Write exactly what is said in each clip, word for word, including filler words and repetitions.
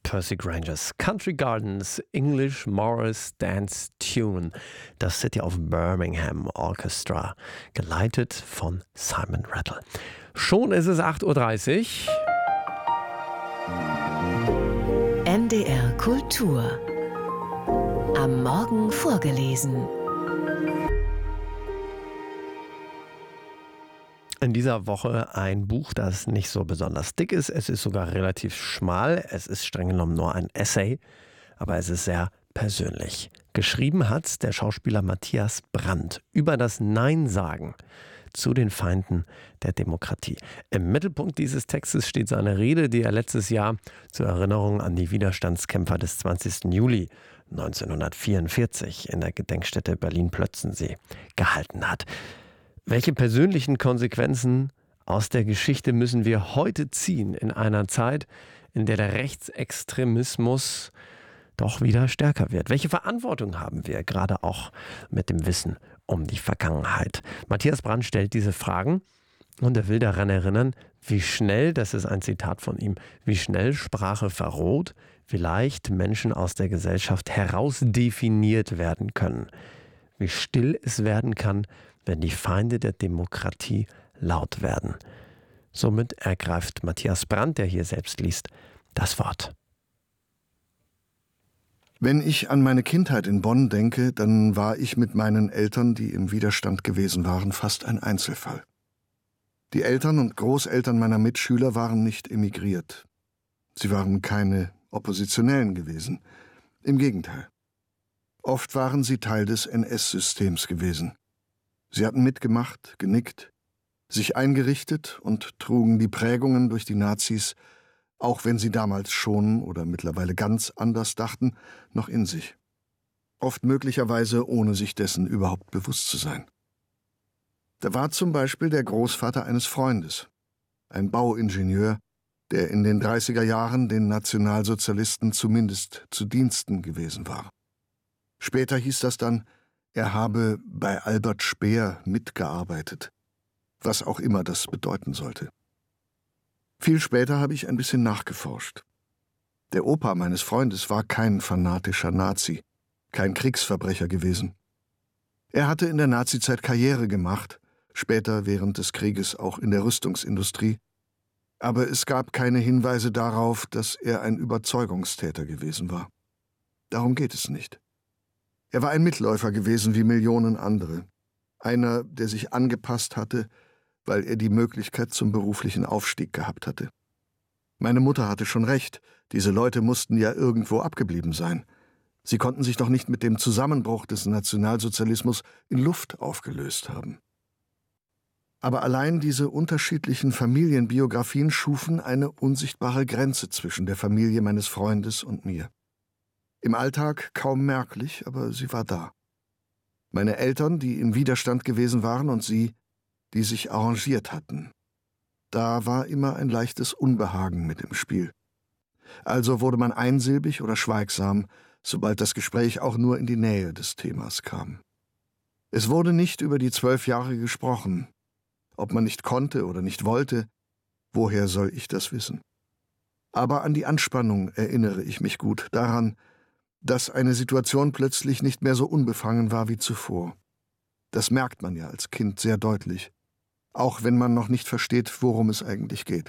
Percy Grangers. Country Gardens English Morris Dance Tune. Das City of Birmingham Orchestra. Geleitet von Simon Rattle. Schon ist es acht Uhr dreißig. N D R Kultur. Am Morgen vorgelesen. In dieser Woche ein Buch, das nicht so besonders dick ist. Es ist sogar relativ schmal. Es ist streng genommen nur ein Essay, aber es ist sehr persönlich. Geschrieben hat der Schauspieler Matthias Brandt über das Nein sagen zu den Feinden der Demokratie. Im Mittelpunkt dieses Textes steht seine Rede, die er letztes Jahr zur Erinnerung an die Widerstandskämpfer des zwanzigsten Juli neunzehnhundertvierundvierzig in der Gedenkstätte Berlin-Plötzensee gehalten hat. Welche persönlichen Konsequenzen aus der Geschichte müssen wir heute ziehen in einer Zeit, in der der Rechtsextremismus doch wieder stärker wird? Welche Verantwortung haben wir, gerade auch mit dem Wissen um die Vergangenheit? Matthias Brandt stellt diese Fragen und er will daran erinnern, wie schnell, das ist ein Zitat von ihm, wie schnell Sprache verroht, wie leicht Menschen aus der Gesellschaft herausdefiniert werden können, wie still es werden kann, wenn die Feinde der Demokratie laut werden. Somit ergreift Matthias Brandt, der hier selbst liest, das Wort. Wenn ich an meine Kindheit in Bonn denke, dann war ich mit meinen Eltern, die im Widerstand gewesen waren, fast ein Einzelfall. Die Eltern und Großeltern meiner Mitschüler waren nicht emigriert. Sie waren keine Oppositionellen gewesen. Im Gegenteil. Oft waren sie Teil des N S-Systems gewesen. Sie hatten mitgemacht, genickt, sich eingerichtet und trugen die Prägungen durch die Nazis, auch wenn sie damals schon oder mittlerweile ganz anders dachten, noch in sich. Oft möglicherweise ohne sich dessen überhaupt bewusst zu sein. Da war zum Beispiel der Großvater eines Freundes, ein Bauingenieur, der in den dreißiger Jahren den Nationalsozialisten zumindest zu Diensten gewesen war. Später hieß das dann, er habe bei Albert Speer mitgearbeitet, was auch immer das bedeuten sollte. Viel später habe ich ein bisschen nachgeforscht. Der Opa meines Freundes war kein fanatischer Nazi, kein Kriegsverbrecher gewesen. Er hatte in der Nazizeit Karriere gemacht, später während des Krieges auch in der Rüstungsindustrie, aber es gab keine Hinweise darauf, dass er ein Überzeugungstäter gewesen war. Darum geht es nicht. Er war ein Mitläufer gewesen wie Millionen andere. Einer, der sich angepasst hatte, weil er die Möglichkeit zum beruflichen Aufstieg gehabt hatte. Meine Mutter hatte schon recht, diese Leute mussten ja irgendwo abgeblieben sein. Sie konnten sich doch nicht mit dem Zusammenbruch des Nationalsozialismus in Luft aufgelöst haben. Aber allein diese unterschiedlichen Familienbiografien schufen eine unsichtbare Grenze zwischen der Familie meines Freundes und mir. Im Alltag kaum merklich, aber sie war da. Meine Eltern, die im Widerstand gewesen waren, und sie, die sich arrangiert hatten. Da war immer ein leichtes Unbehagen mit im Spiel. Also wurde man einsilbig oder schweigsam, sobald das Gespräch auch nur in die Nähe des Themas kam. Es wurde nicht über die zwölf Jahre gesprochen. Ob man nicht konnte oder nicht wollte, woher soll ich das wissen? Aber an die Anspannung erinnere ich mich gut, daran, dass eine Situation plötzlich nicht mehr so unbefangen war wie zuvor. Das merkt man ja als Kind sehr deutlich, auch wenn man noch nicht versteht, worum es eigentlich geht.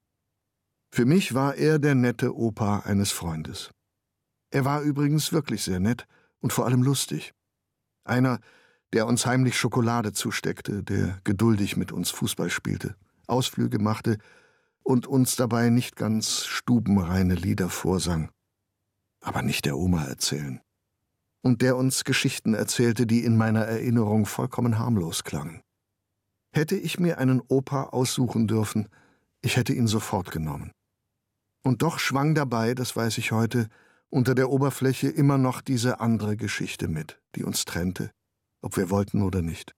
Für mich war er der nette Opa eines Freundes. Er war übrigens wirklich sehr nett und vor allem lustig. Einer, der uns heimlich Schokolade zusteckte, der geduldig mit uns Fußball spielte, Ausflüge machte und uns dabei nicht ganz stubenreine Lieder vorsang. Aber nicht der Oma erzählen. Und der uns Geschichten erzählte, die in meiner Erinnerung vollkommen harmlos klangen. Hätte ich mir einen Opa aussuchen dürfen, ich hätte ihn sofort genommen. Und doch schwang dabei, das weiß ich heute, unter der Oberfläche immer noch diese andere Geschichte mit, die uns trennte, ob wir wollten oder nicht.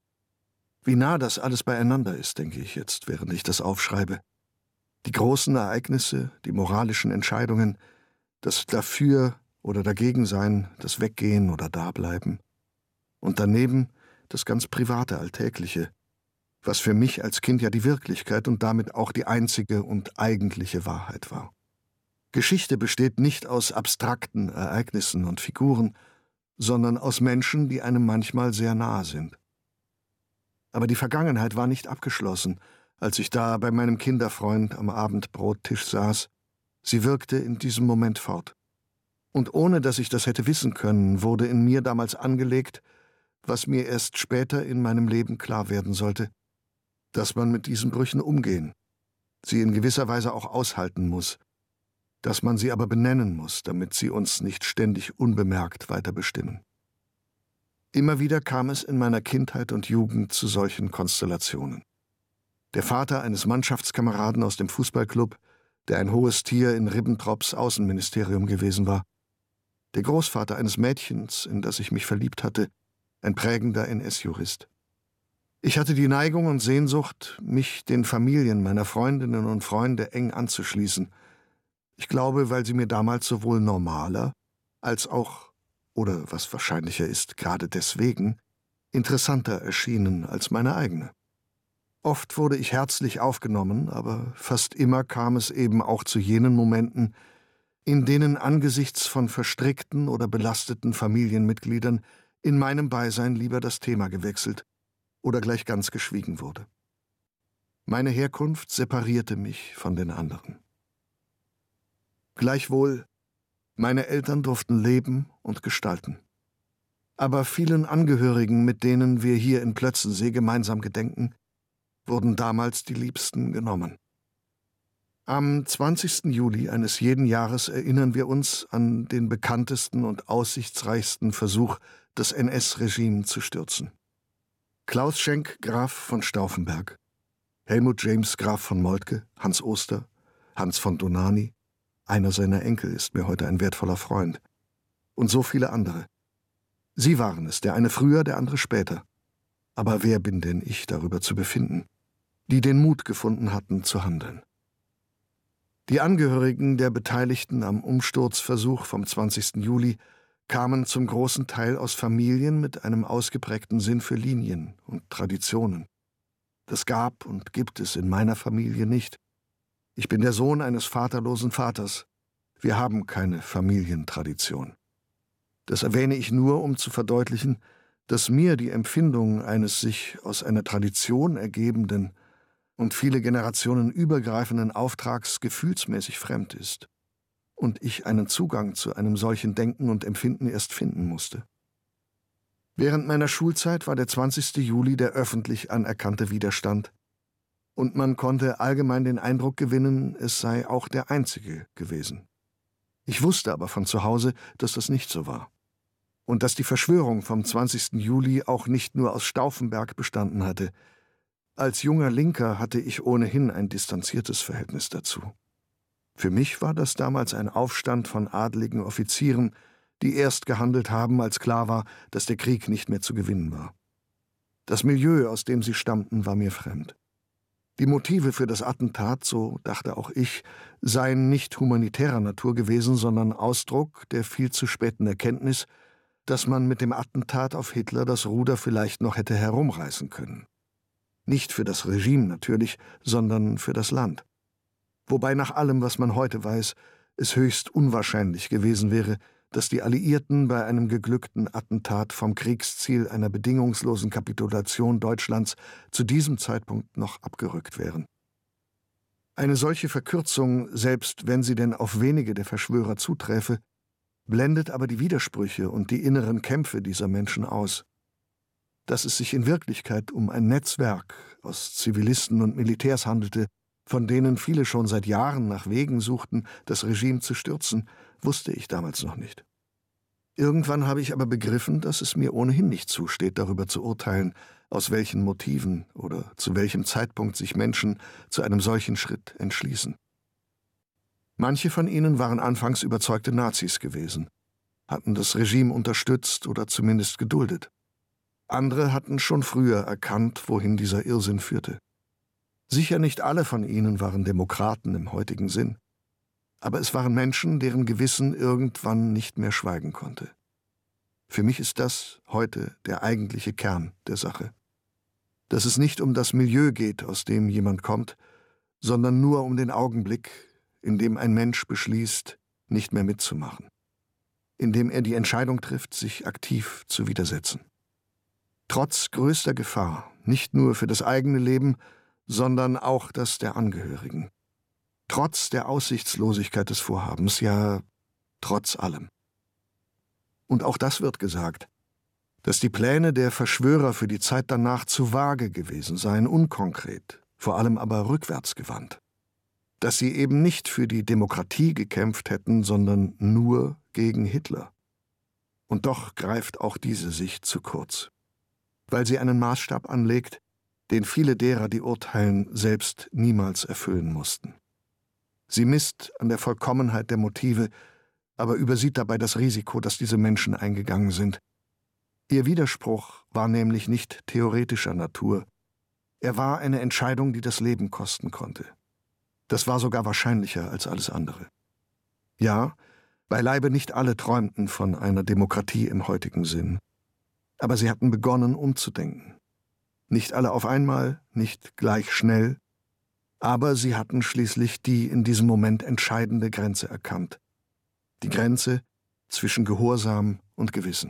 Wie nah das alles beieinander ist, denke ich jetzt, während ich das aufschreibe. Die großen Ereignisse, die moralischen Entscheidungen, das Dafür oder Dagegensein, das Weggehen oder Dableiben. Und daneben das ganz private, Alltägliche, was für mich als Kind ja die Wirklichkeit und damit auch die einzige und eigentliche Wahrheit war. Geschichte besteht nicht aus abstrakten Ereignissen und Figuren, sondern aus Menschen, die einem manchmal sehr nahe sind. Aber die Vergangenheit war nicht abgeschlossen, als ich da bei meinem Kinderfreund am Abendbrottisch saß. Sie wirkte in diesem Moment fort. Und ohne dass ich das hätte wissen können, wurde in mir damals angelegt, was mir erst später in meinem Leben klar werden sollte, dass man mit diesen Brüchen umgehen, sie in gewisser Weise auch aushalten muss, dass man sie aber benennen muss, damit sie uns nicht ständig unbemerkt weiter bestimmen. Immer wieder kam es in meiner Kindheit und Jugend zu solchen Konstellationen. Der Vater eines Mannschaftskameraden aus dem Fußballclub, der ein hohes Tier in Ribbentrops Außenministerium gewesen war. Der Großvater eines Mädchens, in das ich mich verliebt hatte, ein prägender N S-Jurist. Ich hatte die Neigung und Sehnsucht, mich den Familien meiner Freundinnen und Freunde eng anzuschließen. Ich glaube, weil sie mir damals sowohl normaler als auch, oder was wahrscheinlicher ist, gerade deswegen, interessanter erschienen als meine eigene. Oft wurde ich herzlich aufgenommen, aber fast immer kam es eben auch zu jenen Momenten, in denen angesichts von verstrickten oder belasteten Familienmitgliedern in meinem Beisein lieber das Thema gewechselt oder gleich ganz geschwiegen wurde. Meine Herkunft separierte mich von den anderen. Gleichwohl, meine Eltern durften leben und gestalten. Aber vielen Angehörigen, mit denen wir hier in Plötzensee gemeinsam gedenken, wurden damals die Liebsten genommen. Am zwanzigsten Juli eines jeden Jahres erinnern wir uns an den bekanntesten und aussichtsreichsten Versuch, das N S-Regime zu stürzen. Klaus Schenk, Graf von Stauffenberg, Helmut James, Graf von Moltke, Hans Oster, Hans von Dohnanyi, einer seiner Enkel ist mir heute ein wertvoller Freund, und so viele andere. Sie waren es, der eine früher, der andere später. Aber wer bin denn ich, darüber zu befinden, die den Mut gefunden hatten, zu handeln? Die Angehörigen der Beteiligten am Umsturzversuch vom zwanzigsten Juli kamen zum großen Teil aus Familien mit einem ausgeprägten Sinn für Linien und Traditionen. Das gab und gibt es in meiner Familie nicht. Ich bin der Sohn eines vaterlosen Vaters. Wir haben keine Familientradition. Das erwähne ich nur, um zu verdeutlichen, dass mir die Empfindung eines sich aus einer Tradition ergebenden und viele Generationen übergreifenden Auftrags gefühlsmäßig fremd ist und ich einen Zugang zu einem solchen Denken und Empfinden erst finden musste. Während meiner Schulzeit war der zwanzigste Juli der öffentlich anerkannte Widerstand, und man konnte allgemein den Eindruck gewinnen, es sei auch der einzige gewesen. Ich wusste aber von zu Hause, dass das nicht so war und dass die Verschwörung vom zwanzigsten Juli auch nicht nur aus Stauffenberg bestanden hatte. Als junger Linker hatte ich ohnehin ein distanziertes Verhältnis dazu. Für mich war das damals ein Aufstand von adligen Offizieren, die erst gehandelt haben, als klar war, dass der Krieg nicht mehr zu gewinnen war. Das Milieu, aus dem sie stammten, war mir fremd. Die Motive für das Attentat, so dachte auch ich, seien nicht humanitärer Natur gewesen, sondern Ausdruck der viel zu späten Erkenntnis, dass man mit dem Attentat auf Hitler das Ruder vielleicht noch hätte herumreißen können. Nicht für das Regime natürlich, sondern für das Land. Wobei nach allem, was man heute weiß, es höchst unwahrscheinlich gewesen wäre, dass die Alliierten bei einem geglückten Attentat vom Kriegsziel einer bedingungslosen Kapitulation Deutschlands zu diesem Zeitpunkt noch abgerückt wären. Eine solche Verkürzung, selbst wenn sie denn auf wenige der Verschwörer zuträfe, blendet aber die Widersprüche und die inneren Kämpfe dieser Menschen aus. Dass es sich in Wirklichkeit um ein Netzwerk aus Zivilisten und Militärs handelte, von denen viele schon seit Jahren nach Wegen suchten, das Regime zu stürzen, wusste ich damals noch nicht. Irgendwann habe ich aber begriffen, dass es mir ohnehin nicht zusteht, darüber zu urteilen, aus welchen Motiven oder zu welchem Zeitpunkt sich Menschen zu einem solchen Schritt entschließen. Manche von ihnen waren anfangs überzeugte Nazis gewesen, hatten das Regime unterstützt oder zumindest geduldet. Andere hatten schon früher erkannt, wohin dieser Irrsinn führte. Sicher nicht alle von ihnen waren Demokraten im heutigen Sinn, aber es waren Menschen, deren Gewissen irgendwann nicht mehr schweigen konnte. Für mich ist das heute der eigentliche Kern der Sache. Dass es nicht um das Milieu geht, aus dem jemand kommt, sondern nur um den Augenblick, in dem ein Mensch beschließt, nicht mehr mitzumachen, in dem er die Entscheidung trifft, sich aktiv zu widersetzen. Trotz größter Gefahr, nicht nur für das eigene Leben, sondern auch das der Angehörigen. Trotz der Aussichtslosigkeit des Vorhabens, ja, trotz allem. Und auch das wird gesagt, dass die Pläne der Verschwörer für die Zeit danach zu vage gewesen seien, unkonkret, vor allem aber rückwärtsgewandt. Dass sie eben nicht für die Demokratie gekämpft hätten, sondern nur gegen Hitler. Und doch greift auch diese Sicht zu kurz, weil sie einen Maßstab anlegt, den viele derer, die urteilen, selbst niemals erfüllen mussten. Sie misst an der Vollkommenheit der Motive, aber übersieht dabei das Risiko, das diese Menschen eingegangen sind. Ihr Widerspruch war nämlich nicht theoretischer Natur. Er war eine Entscheidung, die das Leben kosten konnte. Das war sogar wahrscheinlicher als alles andere. Ja, beileibe nicht alle träumten von einer Demokratie im heutigen Sinn. Aber sie hatten begonnen, umzudenken. Nicht alle auf einmal, nicht gleich schnell, aber sie hatten schließlich die in diesem Moment entscheidende Grenze erkannt. Die Grenze zwischen Gehorsam und Gewissen.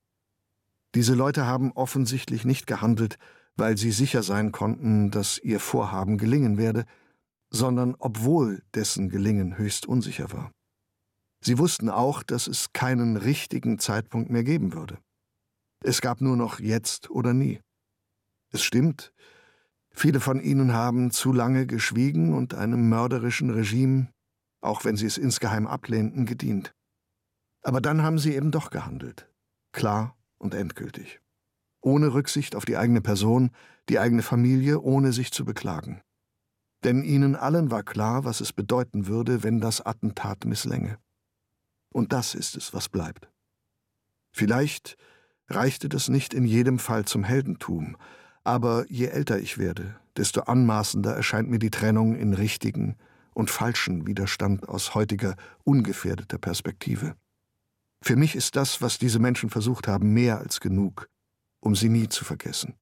Diese Leute haben offensichtlich nicht gehandelt, weil sie sicher sein konnten, dass ihr Vorhaben gelingen werde, sondern obwohl dessen Gelingen höchst unsicher war. Sie wussten auch, dass es keinen richtigen Zeitpunkt mehr geben würde. Es gab nur noch jetzt oder nie. Es stimmt, viele von ihnen haben zu lange geschwiegen und einem mörderischen Regime, auch wenn sie es insgeheim ablehnten, gedient. Aber dann haben sie eben doch gehandelt, klar und endgültig. Ohne Rücksicht auf die eigene Person, die eigene Familie, ohne sich zu beklagen. Denn ihnen allen war klar, was es bedeuten würde, wenn das Attentat misslänge. Und das ist es, was bleibt. Vielleicht reichte das nicht in jedem Fall zum Heldentum, aber je älter ich werde, desto anmaßender erscheint mir die Trennung in richtigen und falschen Widerstand aus heutiger, ungefährdeter Perspektive. Für mich ist das, was diese Menschen versucht haben, mehr als genug, um sie nie zu vergessen.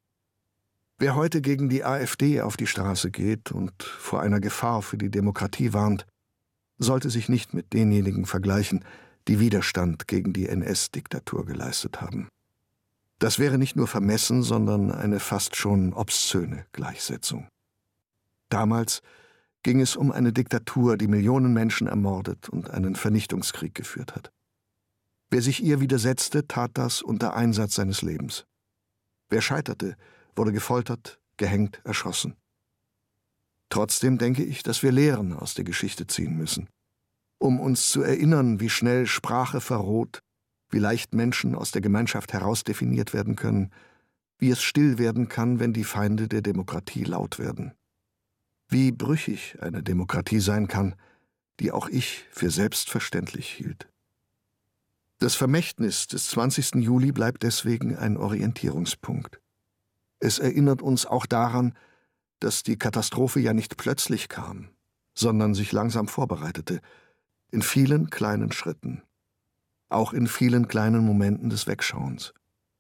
Wer heute gegen die AfD auf die Straße geht und vor einer Gefahr für die Demokratie warnt, sollte sich nicht mit denjenigen vergleichen, die Widerstand gegen die N S-Diktatur geleistet haben. Das wäre nicht nur vermessen, sondern eine fast schon obszöne Gleichsetzung. Damals ging es um eine Diktatur, die Millionen Menschen ermordet und einen Vernichtungskrieg geführt hat. Wer sich ihr widersetzte, tat das unter Einsatz seines Lebens. Wer scheiterte, wurde gefoltert, gehängt, erschossen. Trotzdem denke ich, dass wir Lehren aus der Geschichte ziehen müssen, um uns zu erinnern, wie schnell Sprache verroht, wie leicht Menschen aus der Gemeinschaft herausdefiniert werden können, wie es still werden kann, wenn die Feinde der Demokratie laut werden. Wie brüchig eine Demokratie sein kann, die auch ich für selbstverständlich hielt. Das Vermächtnis des zwanzigsten Juli bleibt deswegen ein Orientierungspunkt. Es erinnert uns auch daran, dass die Katastrophe ja nicht plötzlich kam, sondern sich langsam vorbereitete, in vielen kleinen Schritten, auch in vielen kleinen Momenten des Wegschauens.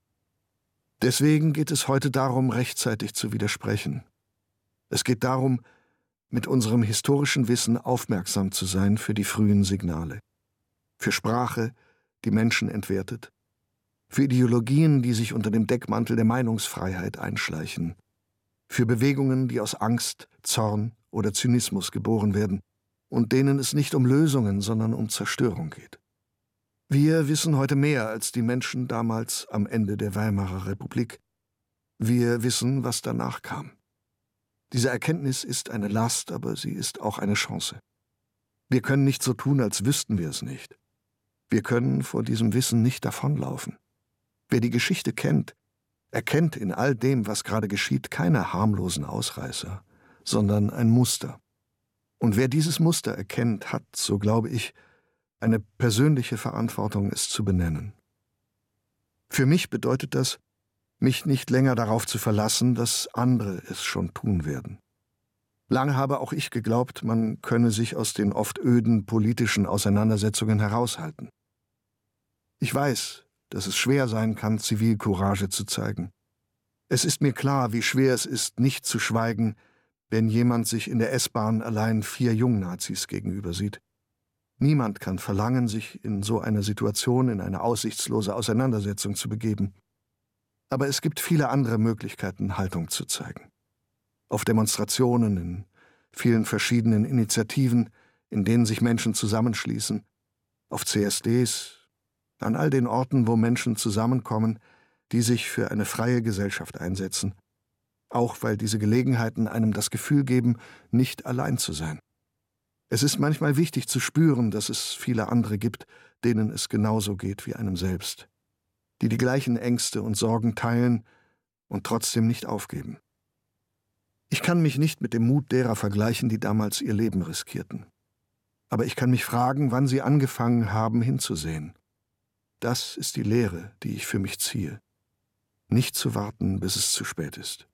Deswegen geht es heute darum, rechtzeitig zu widersprechen. Es geht darum, mit unserem historischen Wissen aufmerksam zu sein für die frühen Signale, für Sprache, die Menschen entwertet, für Ideologien, die sich unter dem Deckmantel der Meinungsfreiheit einschleichen, für Bewegungen, die aus Angst, Zorn oder Zynismus geboren werden und denen es nicht um Lösungen, sondern um Zerstörung geht. Wir wissen heute mehr als die Menschen damals am Ende der Weimarer Republik. Wir wissen, was danach kam. Diese Erkenntnis ist eine Last, aber sie ist auch eine Chance. Wir können nicht so tun, als wüssten wir es nicht. Wir können vor diesem Wissen nicht davonlaufen. Wer die Geschichte kennt, erkennt in all dem, was gerade geschieht, keine harmlosen Ausreißer, sondern ein Muster. Und wer dieses Muster erkennt, hat, so glaube ich, eine persönliche Verantwortung, es zu benennen. Für mich bedeutet das, mich nicht länger darauf zu verlassen, dass andere es schon tun werden. Lange habe auch ich geglaubt, man könne sich aus den oft öden politischen Auseinandersetzungen heraushalten. Ich weiß, dass es schwer sein kann, Zivilcourage zu zeigen. Es ist mir klar, wie schwer es ist, nicht zu schweigen, wenn jemand sich in der S-Bahn allein vier Jungnazis gegenüber sieht. Niemand kann verlangen, sich in so einer Situation in eine aussichtslose Auseinandersetzung zu begeben. Aber es gibt viele andere Möglichkeiten, Haltung zu zeigen. Auf Demonstrationen, in vielen verschiedenen Initiativen, in denen sich Menschen zusammenschließen, auf C S Ds, an all den Orten, wo Menschen zusammenkommen, die sich für eine freie Gesellschaft einsetzen, auch weil diese Gelegenheiten einem das Gefühl geben, nicht allein zu sein. Es ist manchmal wichtig zu spüren, dass es viele andere gibt, denen es genauso geht wie einem selbst, die die gleichen Ängste und Sorgen teilen und trotzdem nicht aufgeben. Ich kann mich nicht mit dem Mut derer vergleichen, die damals ihr Leben riskierten. Aber ich kann mich fragen, wann sie angefangen haben, hinzusehen. Das ist die Lehre, die ich für mich ziehe. Nicht zu warten, bis es zu spät ist.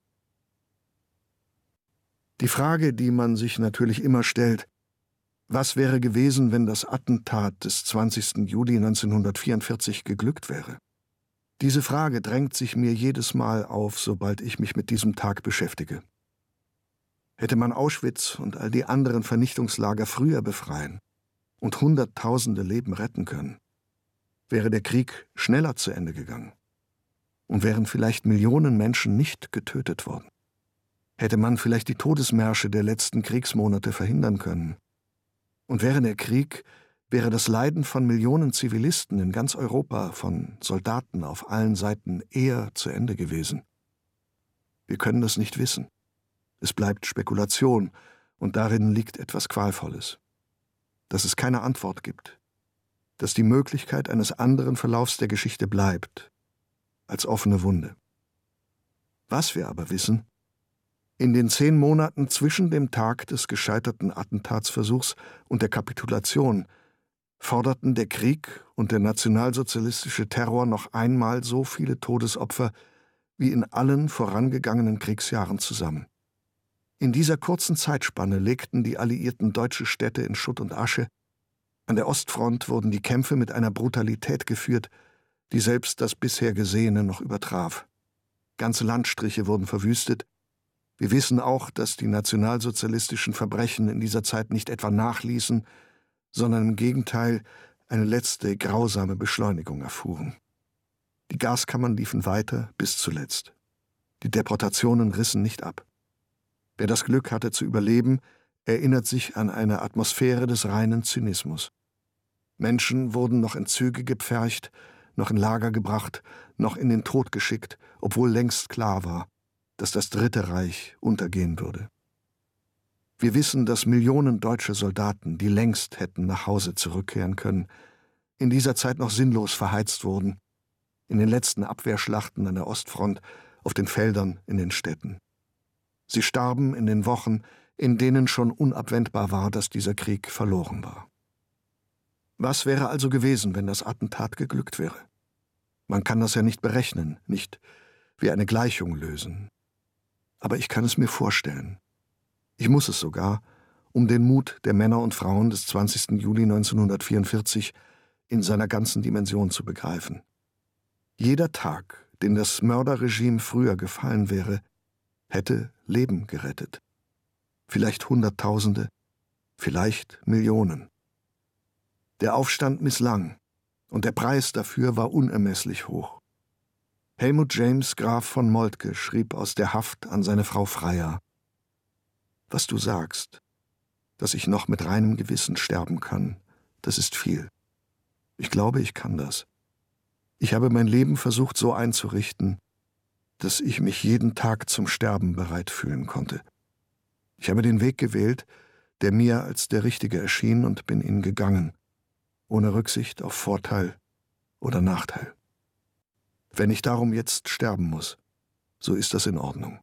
Die Frage, die man sich natürlich immer stellt: Was wäre gewesen, wenn das Attentat des zwanzigsten Juli neunzehnhundertvierundvierzig geglückt wäre? Diese Frage drängt sich mir jedes Mal auf, sobald ich mich mit diesem Tag beschäftige. Hätte man Auschwitz und all die anderen Vernichtungslager früher befreien und Hunderttausende Leben retten können, wäre der Krieg schneller zu Ende gegangen und wären vielleicht Millionen Menschen nicht getötet worden. Hätte man vielleicht die Todesmärsche der letzten Kriegsmonate verhindern können. Und wäre der Krieg, wäre das Leiden von Millionen Zivilisten in ganz Europa, von Soldaten auf allen Seiten eher zu Ende gewesen. Wir können das nicht wissen. Es bleibt Spekulation, und darin liegt etwas Qualvolles. Dass es keine Antwort gibt. Dass die Möglichkeit eines anderen Verlaufs der Geschichte bleibt, als offene Wunde. Was wir aber wissen: In den zehn Monaten zwischen dem Tag des gescheiterten Attentatsversuchs und der Kapitulation forderten der Krieg und der nationalsozialistische Terror noch einmal so viele Todesopfer wie in allen vorangegangenen Kriegsjahren zusammen. In dieser kurzen Zeitspanne legten die Alliierten deutsche Städte in Schutt und Asche. An der Ostfront wurden die Kämpfe mit einer Brutalität geführt, die selbst das bisher Gesehene noch übertraf. Ganze Landstriche wurden verwüstet. Wir wissen auch, dass die nationalsozialistischen Verbrechen in dieser Zeit nicht etwa nachließen, sondern im Gegenteil eine letzte grausame Beschleunigung erfuhren. Die Gaskammern liefen weiter bis zuletzt. Die Deportationen rissen nicht ab. Wer das Glück hatte zu überleben, erinnert sich an eine Atmosphäre des reinen Zynismus. Menschen wurden noch in Züge gepfercht, noch in Lager gebracht, noch in den Tod geschickt, obwohl längst klar war, dass das Dritte Reich untergehen würde. Wir wissen, dass Millionen deutsche Soldaten, die längst hätten nach Hause zurückkehren können, in dieser Zeit noch sinnlos verheizt wurden, in den letzten Abwehrschlachten an der Ostfront, auf den Feldern, in den Städten. Sie starben in den Wochen, in denen schon unabwendbar war, dass dieser Krieg verloren war. Was wäre also gewesen, wenn das Attentat geglückt wäre? Man kann das ja nicht berechnen, nicht wie eine Gleichung lösen. Aber ich kann es mir vorstellen. Ich muss es sogar, um den Mut der Männer und Frauen des zwanzigsten Juli neunzehnhundertvierundvierzig in seiner ganzen Dimension zu begreifen. Jeder Tag, den das Mörderregime früher gefallen wäre, hätte Leben gerettet. Vielleicht Hunderttausende, vielleicht Millionen. Der Aufstand misslang, und der Preis dafür war unermesslich hoch. Helmut James Graf von Moltke schrieb aus der Haft an seine Frau Freya: Was du sagst, dass ich noch mit reinem Gewissen sterben kann, das ist viel. Ich glaube, ich kann das. Ich habe mein Leben versucht so einzurichten, dass ich mich jeden Tag zum Sterben bereit fühlen konnte. Ich habe den Weg gewählt, der mir als der richtige erschien, und bin ihn gegangen, ohne Rücksicht auf Vorteil oder Nachteil. Wenn ich darum jetzt sterben muss, so ist das in Ordnung.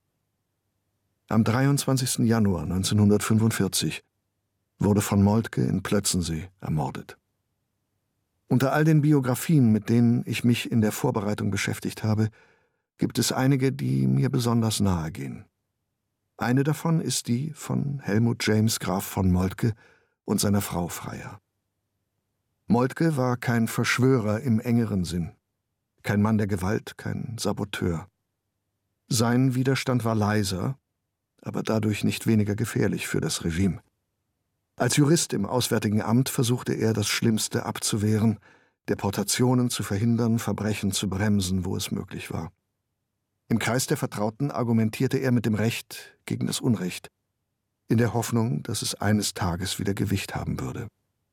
Am dreiundzwanzigsten Januar neunzehnhundertfünfundvierzig wurde von Moltke in Plötzensee ermordet. Unter all den Biografien, mit denen ich mich in der Vorbereitung beschäftigt habe, gibt es einige, die mir besonders nahe gehen. Eine davon ist die von Helmut James Graf von Moltke und seiner Frau Freya. Moltke war kein Verschwörer im engeren Sinn, kein Mann der Gewalt, kein Saboteur. Sein Widerstand war leiser, aber dadurch nicht weniger gefährlich für das Regime. Als Jurist im Auswärtigen Amt versuchte er, das Schlimmste abzuwehren, Deportationen zu verhindern, Verbrechen zu bremsen, wo es möglich war. Im Kreis der Vertrauten argumentierte er mit dem Recht gegen das Unrecht, in der Hoffnung, dass es eines Tages wieder Gewicht haben würde.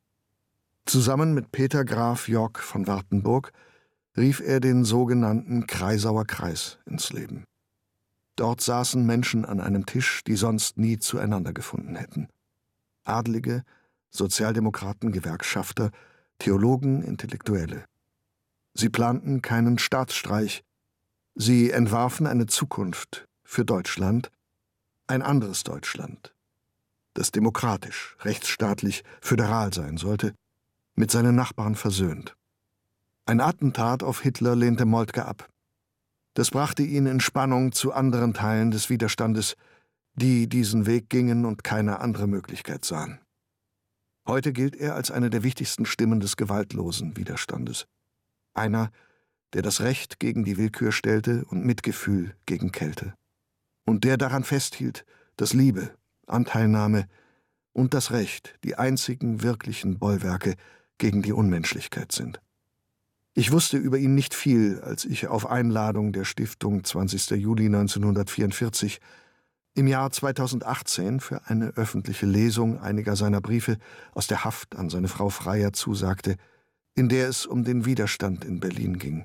Zusammen mit Peter Graf Yorck von Wartenburg rief er den sogenannten Kreisauer Kreis ins Leben. Dort saßen Menschen an einem Tisch, die sonst nie zueinander gefunden hätten. Adlige, Sozialdemokraten, Gewerkschafter, Theologen, Intellektuelle. Sie planten keinen Staatsstreich. Sie entwarfen eine Zukunft für Deutschland, ein anderes Deutschland, das demokratisch, rechtsstaatlich, föderal sein sollte, mit seinen Nachbarn versöhnt. Ein Attentat auf Hitler lehnte Moltke ab. Das brachte ihn in Spannung zu anderen Teilen des Widerstandes, die diesen Weg gingen und keine andere Möglichkeit sahen. Heute gilt er als eine der wichtigsten Stimmen des gewaltlosen Widerstandes. Einer, der das Recht gegen die Willkür stellte und Mitgefühl gegen Kälte. Und der daran festhielt, dass Liebe, Anteilnahme und das Recht die einzigen wirklichen Bollwerke gegen die Unmenschlichkeit sind. Ich wusste über ihn nicht viel, als ich auf Einladung der Stiftung zwanzigster Juli neunzehnhundertvierundvierzig im Jahr zweitausendachtzehn für eine öffentliche Lesung einiger seiner Briefe aus der Haft an seine Frau Freyer zusagte, in der es um den Widerstand in Berlin ging.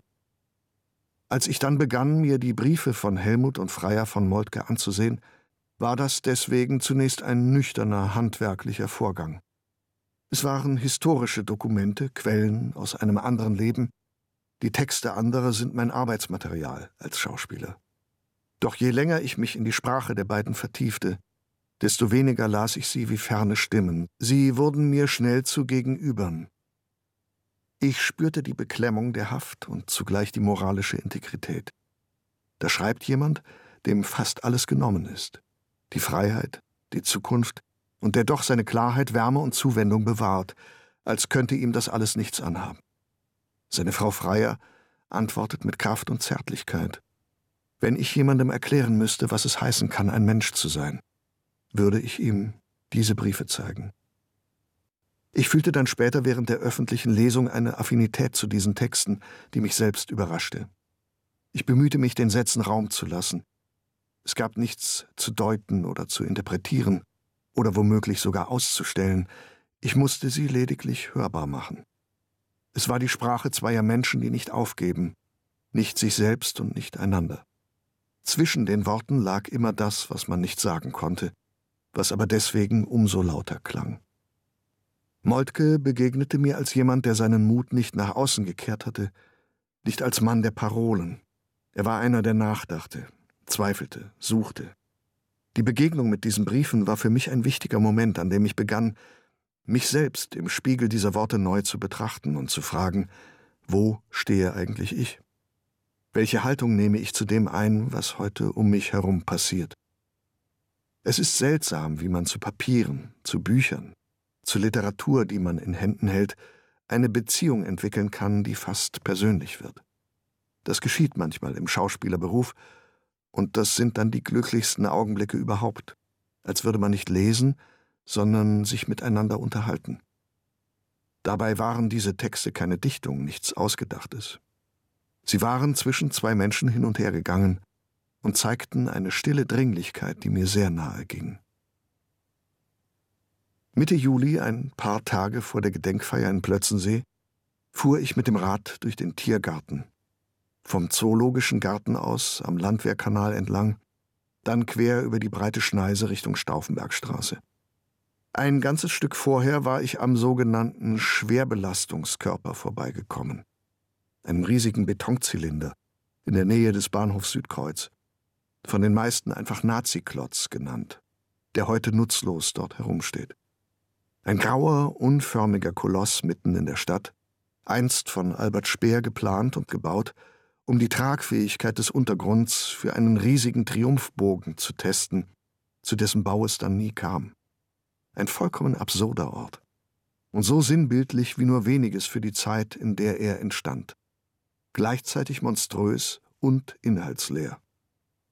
Als ich dann begann, mir die Briefe von Helmut und Freyer von Moltke anzusehen, war das deswegen zunächst ein nüchterner, handwerklicher Vorgang. Es waren historische Dokumente, Quellen aus einem anderen Leben. Die Texte anderer sind mein Arbeitsmaterial als Schauspieler. Doch je länger ich mich in die Sprache der beiden vertiefte, desto weniger las ich sie wie ferne Stimmen. Sie wurden mir schnell zu Gegenübern. Ich spürte die Beklemmung der Haft und zugleich die moralische Integrität. Da schreibt jemand, dem fast alles genommen ist. Die Freiheit, die Zukunft und der doch seine Klarheit, Wärme und Zuwendung bewahrt, als könnte ihm das alles nichts anhaben. Seine Frau Freyer antwortet mit Kraft und Zärtlichkeit. Wenn ich jemandem erklären müsste, was es heißen kann, ein Mensch zu sein, würde ich ihm diese Briefe zeigen. Ich fühlte dann später während der öffentlichen Lesung eine Affinität zu diesen Texten, die mich selbst überraschte. Ich bemühte mich, den Sätzen Raum zu lassen. Es gab nichts zu deuten oder zu interpretieren oder womöglich sogar auszustellen. Ich musste sie lediglich hörbar machen. Es war die Sprache zweier Menschen, die nicht aufgeben, nicht sich selbst und nicht einander. Zwischen den Worten lag immer das, was man nicht sagen konnte, was aber deswegen umso lauter klang. Moltke begegnete mir als jemand, der seinen Mut nicht nach außen gekehrt hatte, nicht als Mann der Parolen. Er war einer, der nachdachte, zweifelte, suchte. Die Begegnung mit diesen Briefen war für mich ein wichtiger Moment, an dem ich begann, mich selbst im Spiegel dieser Worte neu zu betrachten und zu fragen, wo stehe eigentlich ich? Welche Haltung nehme ich zu dem ein, was heute um mich herum passiert? Es ist seltsam, wie man zu Papieren, zu Büchern, zu Literatur, die man in Händen hält, eine Beziehung entwickeln kann, die fast persönlich wird. Das geschieht manchmal im Schauspielerberuf, und das sind dann die glücklichsten Augenblicke überhaupt, als würde man nicht lesen, sondern sich miteinander unterhalten. Dabei waren diese Texte keine Dichtung, nichts Ausgedachtes. Sie waren zwischen zwei Menschen hin und her gegangen und zeigten eine stille Dringlichkeit, die mir sehr nahe ging. Mitte Juli, ein paar Tage vor der Gedenkfeier in Plötzensee, fuhr ich mit dem Rad durch den Tiergarten. Vom Zoologischen Garten aus am Landwehrkanal entlang, dann quer über die breite Schneise Richtung Stauffenbergstraße. Ein ganzes Stück vorher war ich am sogenannten Schwerbelastungskörper vorbeigekommen, einem riesigen Betonzylinder in der Nähe des Bahnhofs Südkreuz, von den meisten einfach Nazi-Klotz genannt, der heute nutzlos dort herumsteht. Ein grauer, unförmiger Koloss mitten in der Stadt, einst von Albert Speer geplant und gebaut, um die Tragfähigkeit des Untergrunds für einen riesigen Triumphbogen zu testen, zu dessen Bau es dann nie kam. Ein vollkommen absurder Ort. Und so sinnbildlich wie nur weniges für die Zeit, in der er entstand. Gleichzeitig monströs und inhaltsleer.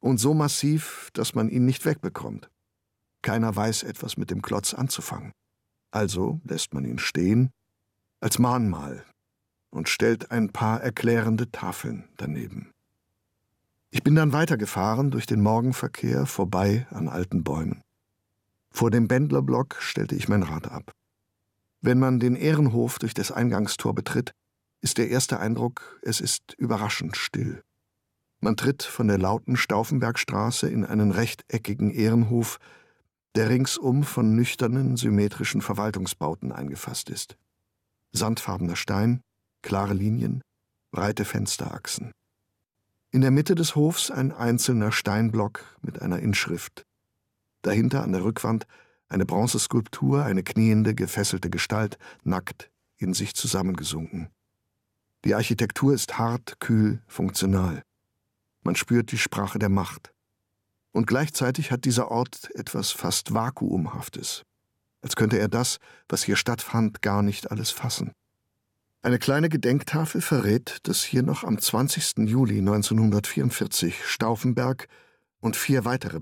Und so massiv, dass man ihn nicht wegbekommt. Keiner weiß etwas mit dem Klotz anzufangen. Also lässt man ihn stehen, als Mahnmal, und stellt ein paar erklärende Tafeln daneben. Ich bin dann weitergefahren durch den Morgenverkehr, vorbei an alten Bäumen. Vor dem Bändlerblock stellte ich mein Rad ab. Wenn man den Ehrenhof durch das Eingangstor betritt, ist der erste Eindruck, es ist überraschend still. Man tritt von der lauten Stauffenbergstraße in einen rechteckigen Ehrenhof, der ringsum von nüchternen, symmetrischen Verwaltungsbauten eingefasst ist. Sandfarbener Stein, klare Linien, breite Fensterachsen. In der Mitte des Hofs ein einzelner Steinblock mit einer Inschrift. Dahinter an der Rückwand eine Bronzeskulptur, eine kniende, gefesselte Gestalt, nackt, in sich zusammengesunken. Die Architektur ist hart, kühl, funktional. Man spürt die Sprache der Macht. Und gleichzeitig hat dieser Ort etwas fast Vakuumhaftes, als könnte er das, was hier stattfand, gar nicht alles fassen. Eine kleine Gedenktafel verrät, dass hier noch am zwanzigsten Juli neunzehnhundertvierundvierzig Stauffenberg und vier weitere